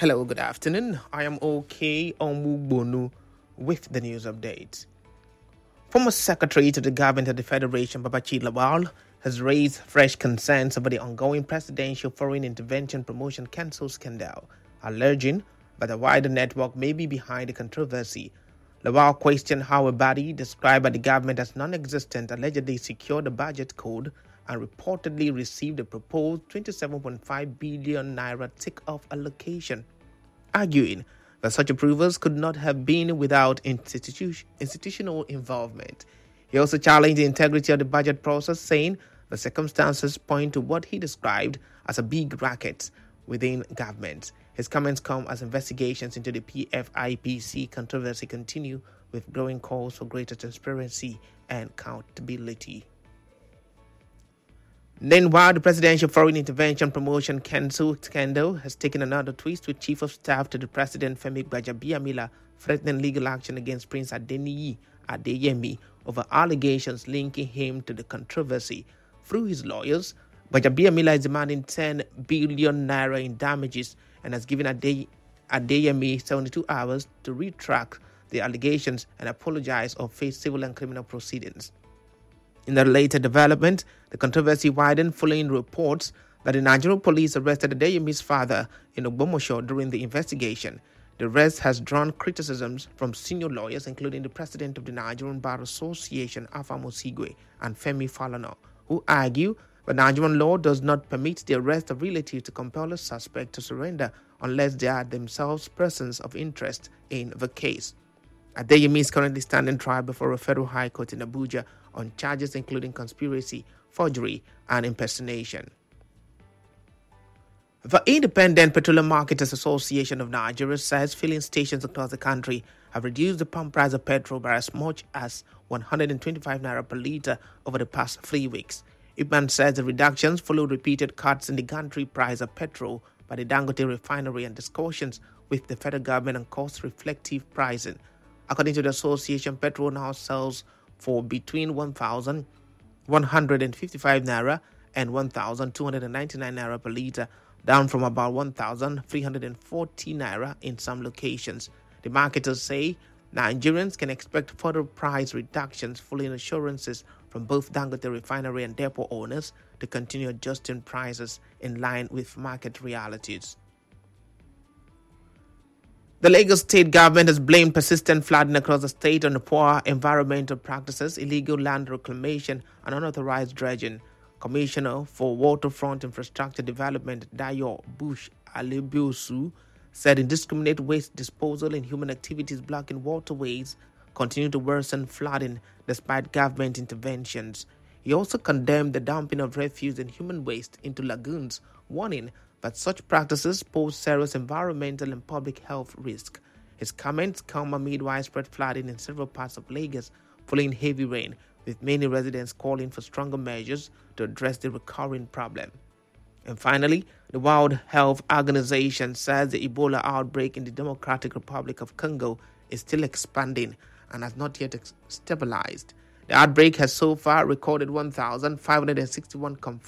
Hello, good afternoon. I am OK Omugbonu with the news update. Former Secretary to the Government of the Federation, Babachir Lawal, has raised fresh concerns over the ongoing presidential foreign intervention promotion cancel scandal, alleging that the wider network may be behind the controversy. Lawal questioned how a body described by the government as non-existent allegedly secured the budget code and reportedly received a proposed 27.5 billion naira take-off allocation, arguing that such approvals could not have been without institutional involvement. He also challenged the integrity of the budget process, saying the circumstances point to what he described as a big racket within government. His comments come as investigations into the PFIPC controversy continue, with growing calls for greater transparency and accountability. Then, while the presidential foreign intervention promotion cancel scandal has taken another twist, with Chief of Staff to the President Femi Gbajabiamila threatening legal action against Prince Adeniyi Adeyemi over allegations linking him to the controversy. Through his lawyers, Gbajabiamila is demanding 10 billion naira in damages and has given Adeyemi 72 hours to retract the allegations and apologize or face civil and criminal proceedings. In a later development, the controversy widened following reports that the Nigerian police arrested Adeyemi's father in Ogbomoso during the investigation. The arrest has drawn criticisms from senior lawyers, including the president of the Nigerian Bar Association, Afam Osigwe, and Femi Falana, who argue that Nigerian law does not permit the arrest of relatives to compel a suspect to surrender unless they are themselves persons of interest in the case. Adeyemi is currently standing trial before a federal high court in Abuja on charges including conspiracy, forgery, and impersonation. The Independent Petroleum Marketers Association of Nigeria says filling stations across the country have reduced the pump price of petrol by as much as 125 naira per litre over the past 3 weeks. IPMAN says the reductions follow repeated cuts in the gantry price of petrol by the Dangote refinery and discussions with the federal government on cost-reflective pricing. According to the association, petrol now sells for between 1,155 naira and 1,299 naira per litre, down from about 1,340 naira in some locations. The marketers say Nigerians can expect further price reductions following assurances from both Dangote refinery and depot owners to continue adjusting prices in line with market realities. The Lagos state government has blamed persistent flooding across the state on the poor environmental practices, illegal land reclamation, and unauthorized dredging. Commissioner for Waterfront Infrastructure Development, Dayo Bush Alebiosu, said indiscriminate waste disposal and human activities blocking waterways continue to worsen flooding despite government interventions. He also condemned the dumping of refuse and human waste into lagoons, warning that such practices pose serious environmental and public health risk. His comments come amid widespread flooding in several parts of Lagos following heavy rain, with many residents calling for stronger measures to address the recurring problem. And finally, the World Health Organization says the Ebola outbreak in the Democratic Republic of Congo is still expanding and has not yet stabilized. The outbreak has so far recorded 1,561 confirmed